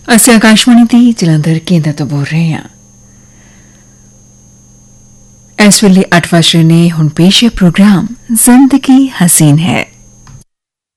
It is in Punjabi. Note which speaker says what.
Speaker 1: ਅਸੀਂ ਆਕਾਸ਼ਵਾਣੀ ਦੀ ਜਲੰਧਰ ਕੇਂਦਰ ਤੋਂ ਬੋਲ ਰਹੇ ਹਾਂ। ਇਸ ਵੇਲੇ 8 ਵਜੇ ਨੇ ਹੁਣ ਪੇਸ਼ ਹੈ ਪ੍ਰੋਗਰਾਮ ਜ਼ਿੰਦਗੀ ਹਸੀਨ ਹੈ।